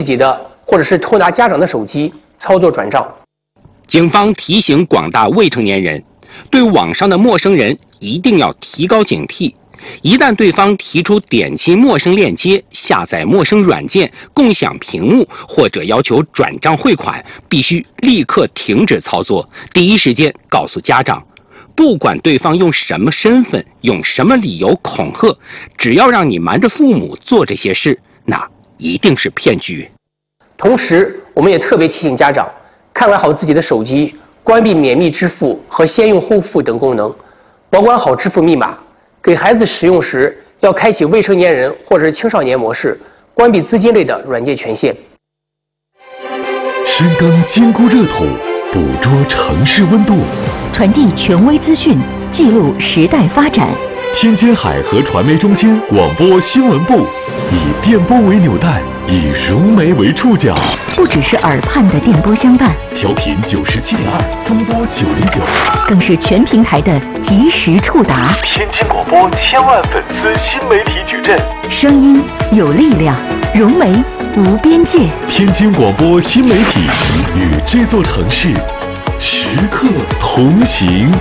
己的或者是偷拿家长的手机操作转账。 警方提醒广大未成年人，对网上的陌生人一定要提高警惕。一旦对方提出点击陌生链接、下载陌生软件、共享屏幕或者要求转账汇款，必须立刻停止操作，第一时间告诉家长。不管对方用什么身份、用什么理由恐吓，只要让你瞒着父母做这些事，那一定是骗局。 同时，我们也特别提醒家长，看管好自己的手机，关闭免密支付和先用后付等功能，保管好支付密码。给孩子使用时，要开启未成年人或者是青少年模式，关闭资金类的软件权限。 深耕坚固热土，捕捉城市温度， 传递权威资讯，记录时代发展。 天津海河传媒中心广播新闻部以电波为纽带，以融媒为触角， 不只是耳畔的电波相伴， 调频97.2，中波909， 更是全平台的及时触达。 天津广播千万粉丝新媒体矩阵， 声音有力量，融媒无边界。 天津广播新媒体与这座城市时刻同行。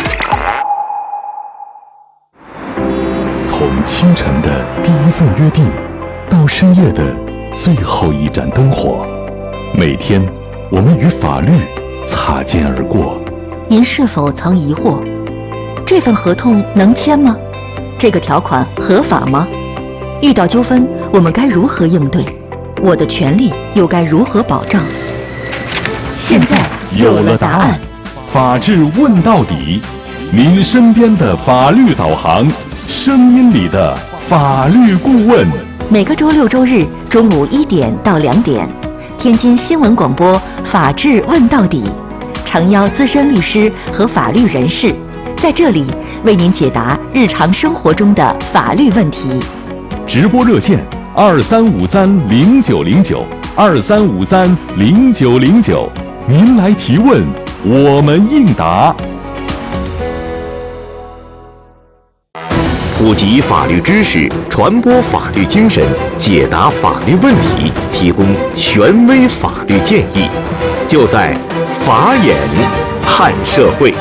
从清晨的第一份约定，到深夜的最后一盏灯火，每天我们与法律擦肩而过。 您是否曾疑惑，这份合同能签吗？这个条款合法吗？遇到纠纷，我们该如何应对？我的权利又该如何保障？现在有了答案。 法治问到底，您身边的法律导航，声音里的法律顾问。 每个周六周日中午1点到2点，天津新闻广播《法治问到底》，诚邀资深律师和法律人士在这里为您解答日常生活中的法律问题。 直播热线23530909，23530909，您来提问，我们应答。 普及法律知识，传播法律精神，解答法律问题，提供权威法律建议，就在法眼看社会。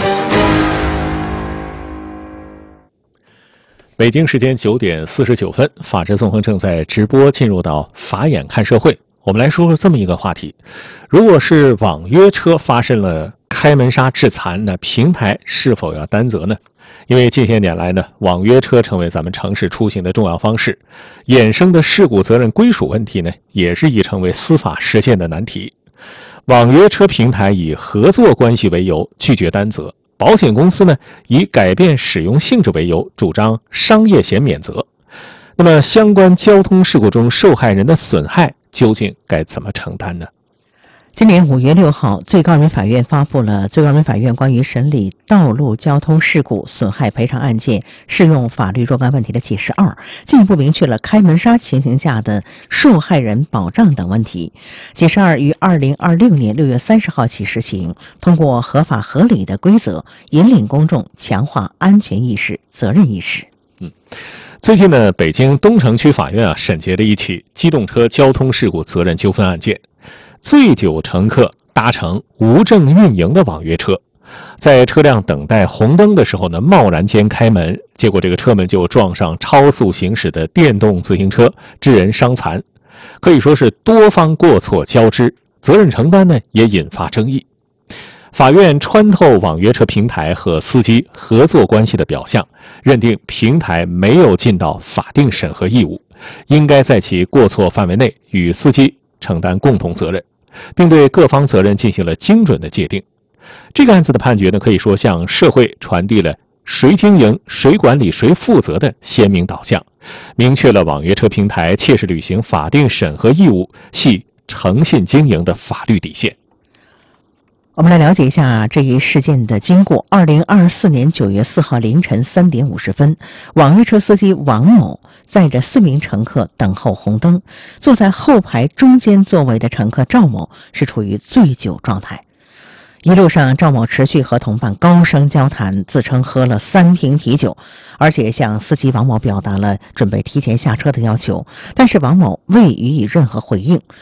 北京时间9点49分，法治纵横正在直播进入到法眼看社会。我们来说说这么一个话题：如果是网约车发生了开门杀致残，那平台是否要担责呢？因为近些年来呢，网约车成为咱们城市出行的重要方式，衍生的事故责任归属问题呢，也是已成为司法实践的难题。网约车平台以合作关系为由拒绝担责，保险公司呢以改变使用性质为由主张商业险免责。那么相关交通事故中受害人的损害究竟该怎么承担呢？ 今年5月6号，最高人民法院发布了《最高人民法院关于审理道路交通事故损害赔偿案件适用法律若干问题的解释2》，进一步明确了开门杀情形下的受害人保障等问题。解释2于2026年6月30号起实行，通过合法合理的规则，引领公众强化安全意识、责任意识。 最近呢，北京东城区法院审结了一起机动车交通事故责任纠纷案件。醉酒乘客搭乘无证运营的网约车，在车辆等待红灯的时候呢，贸然间开门，结果这个车门就撞上超速行驶的电动自行车，致人伤残，可以说是多方过错交织，责任承担呢也引发争议。法院穿透网约车平台和司机合作关系的表象，认定平台没有尽到法定审核义务，应该在其过错范围内与司机承担共同责任，并对各方责任进行了精准的界定。这个案子的判决呢，可以说向社会传递了谁经营、谁管理、谁负责的鲜明导向，明确了网约车平台切实履行法定审核义务系诚信经营的法律底线。 我们来了解一下这一事件的经过。2024年9月4号凌晨3点50分，网约车司机王某载着4名乘客等候红灯，坐在后排中间座位的乘客赵某是处于醉酒状态。一路上，赵某持续和同伴高声交谈，自称喝了3瓶啤酒，而且向司机王某表达了准备提前下车的要求，但是王某未予以任何回应。